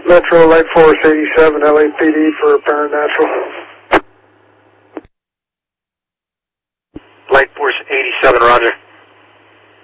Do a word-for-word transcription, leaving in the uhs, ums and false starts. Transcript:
Metro Light Force eighty-seven, L A P D for paranatural. Light Force eighty-seven, roger.